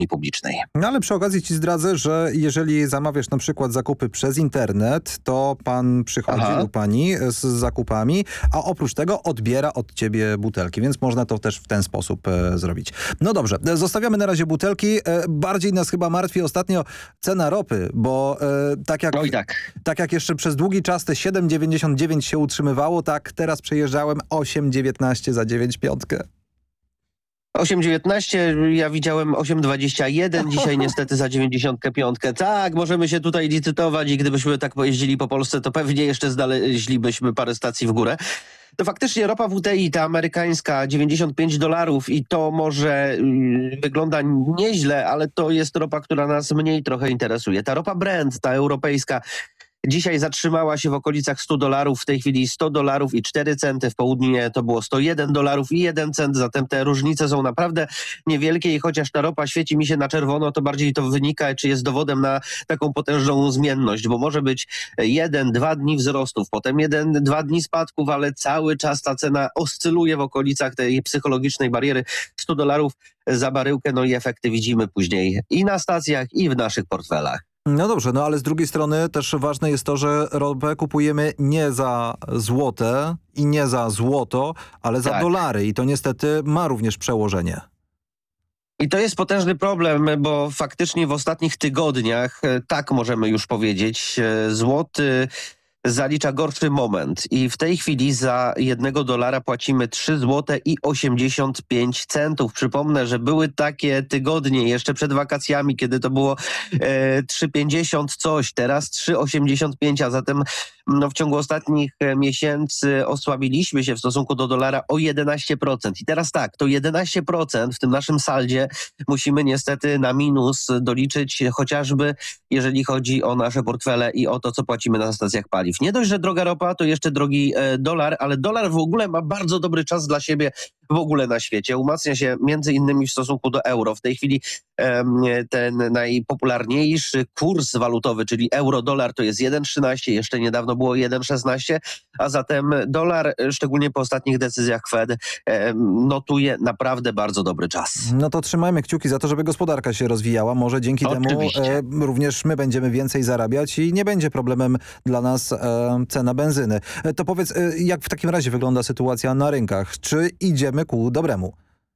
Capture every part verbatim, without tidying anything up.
publicznej. No ale przy okazji ci zdradzę, że jeżeli zamawiasz na przykład zakupy przez internet, to pan przychodzi Aha. lub pani z zakupami, a oprócz tego odbiera od ciebie butelki, więc można to też w ten sposób e, zrobić. No dobrze, e, zostawiamy na razie butelki. E, bardziej nas chyba martwi ostatnio cena ropy, bo e, tak, jak, No i tak. tak jak jeszcze przez długi czas te siedem dziewięćdziesiąt dziewięć się utrzymywało, tak teraz przejeżdżałem osiem dziewiętnaście za dziewięć piątkę. osiem dziewiętnaście, ja widziałem osiem dwadzieścia jeden, dzisiaj niestety za dziewięćdziesiąt pięć. Tak, możemy się tutaj licytować i gdybyśmy tak pojeździli po Polsce, to pewnie jeszcze znaleźlibyśmy parę stacji w górę. To faktycznie ropa W T I, ta amerykańska, dziewięćdziesiąt pięć dolarów i to może yy, wygląda nieźle, ale to jest ropa, która nas mniej trochę interesuje. Ta ropa Brent, ta europejska, dzisiaj zatrzymała się w okolicach stu dolarów, w tej chwili sto dolarów i cztery centy, w południe to było sto jeden dolarów i jeden cent, zatem te różnice są naprawdę niewielkie i chociaż ta ropa świeci mi się na czerwono, to bardziej to wynika, czy jest dowodem na taką potężną zmienność, bo może być jeden, dwa dni wzrostów, potem jeden, dwa dni spadków, ale cały czas ta cena oscyluje w okolicach tej psychologicznej bariery stu dolarów za baryłkę, no i efekty widzimy później i na stacjach, i w naszych portfelach. No dobrze, no ale z drugiej strony też ważne jest to, że ropę kupujemy nie za złote i nie za złoto, ale za Tak. dolary i to niestety ma również przełożenie. I to jest potężny problem, bo faktycznie w ostatnich tygodniach, e, tak możemy już powiedzieć, e, złoty zalicza gorszy moment i w tej chwili za jednego dolara płacimy trzy złote i osiemdziesiąt pięć centów. Przypomnę, że były takie tygodnie jeszcze przed wakacjami, kiedy to było e, trzy pięćdziesiąt coś, teraz trzy osiemdziesiąt pięć, a zatem no, w ciągu ostatnich e, miesięcy osłabiliśmy się w stosunku do dolara o jedenaście procent. I teraz tak, to jedenaście procent w tym naszym saldzie musimy niestety na minus doliczyć, chociażby jeżeli chodzi o nasze portfele i o to, co płacimy na stacjach paliw. Nie dość, że droga ropa, to jeszcze drogi e, dolar, ale dolar w ogóle ma bardzo dobry czas dla siebie w ogóle na świecie. Umacnia się między innymi w stosunku do euro. W tej chwili e, ten najpopularniejszy kurs walutowy, czyli euro-dolar, to jest jeden trzynaście, jeszcze niedawno było jeden szesnaście, a zatem dolar, szczególnie po ostatnich decyzjach Fed, e, notuje naprawdę bardzo dobry czas. No to trzymajmy kciuki za to, żeby gospodarka się rozwijała. Może dzięki Oczywiście. temu e, również my będziemy więcej zarabiać i nie będzie problemem dla nas e, cena benzyny. E, to powiedz, e, jak w takim razie wygląda sytuacja na rynkach? Czy idziemy ku dobremu?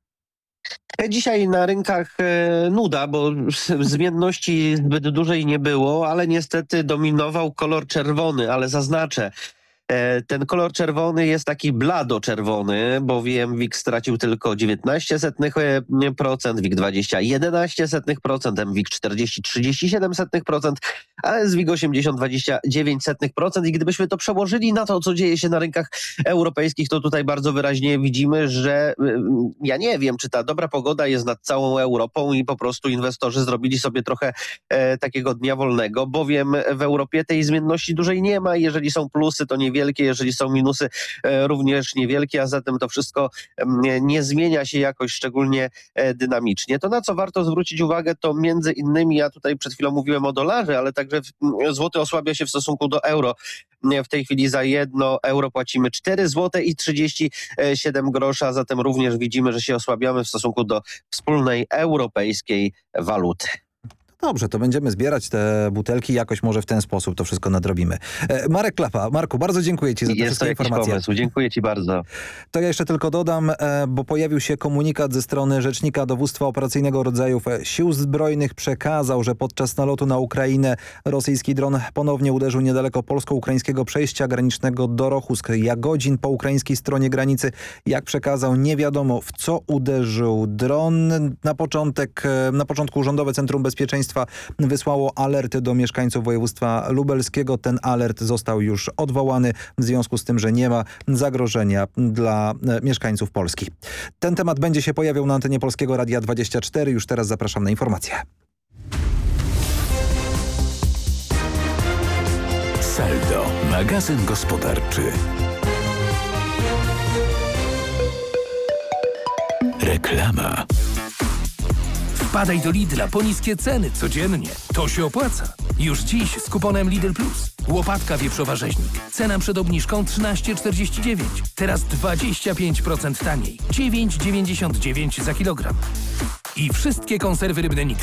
Dzisiaj na rynkach e, nuda, bo zmienności zbyt dużej nie było, ale niestety dominował kolor czerwony, ale zaznaczę, e, ten kolor czerwony jest taki blado-czerwony, bowiem WIG stracił tylko dziewiętnaście setnych procent, WIG dwadzieścia jedenaście setnych procent, M WIG czterdzieści trzydzieści siedem setnych procent, a S WIG osiemdziesiąt dwadzieścia dziewięć setnych procent i gdybyśmy to przełożyli na to, co dzieje się na rynkach europejskich, to tutaj bardzo wyraźnie widzimy, że ja nie wiem, czy ta dobra pogoda jest nad całą Europą i po prostu inwestorzy zrobili sobie trochę e, takiego dnia wolnego, bowiem w Europie tej zmienności dużej nie ma. Jeżeli są plusy, to niewielkie, jeżeli są minusy, e, również niewielkie, a zatem to wszystko e, nie zmienia się jakoś szczególnie e, dynamicznie. To, na co warto zwrócić uwagę, to między innymi, ja tutaj przed chwilą mówiłem o dolarze, ale także w, złoty osłabia się w stosunku do euro. W tej chwili za jedno euro płacimy cztery złote i trzydzieści siedem groszy, a zatem również widzimy, że się osłabiamy w stosunku do wspólnej europejskiej waluty. Dobrze, to będziemy zbierać te butelki, jakoś może w ten sposób to wszystko nadrobimy. E, Marek Klapa. Marku, bardzo dziękuję Ci za te Jest wszystkie to jakiś informacje. pomysł. Dziękuję Ci bardzo. To ja jeszcze tylko dodam, e, bo pojawił się komunikat ze strony rzecznika dowództwa operacyjnego rodzajów Sił Zbrojnych. Przekazał, że podczas nalotu na Ukrainę rosyjski dron ponownie uderzył niedaleko polsko-ukraińskiego przejścia granicznego Dorochusk-Jagodzin po ukraińskiej stronie granicy. Jak przekazał, nie wiadomo, w co uderzył dron. Na początek, na początku Urzędowe Centrum Bezpieczeństwa wysłało alerty do mieszkańców województwa lubelskiego. Ten alert został już odwołany w związku z tym, że nie ma zagrożenia dla mieszkańców Polski. Ten temat będzie się pojawiał na antenie Polskiego Radia dwadzieścia cztery. Już teraz zapraszam na informacje. Saldo, magazyn gospodarczy. Reklama. Wpadaj do Lidla po niskie ceny codziennie. To się opłaca. Już dziś z kuponem Lidl Plus. Łopatka wieprzowa rzeźnik. Cena przed obniżką trzynaście czterdzieści dziewięć. Teraz dwadzieścia pięć procent taniej. dziewięć dziewięćdziesiąt dziewięć za kilogram. I wszystkie konserwy rybne Nix.